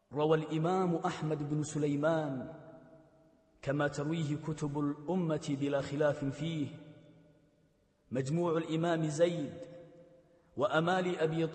روى الإمام أحمد بن سليمان كما ترويه كتب الأمة بلا خلاف فيه، مجموع الإمام زيد وأمال أبي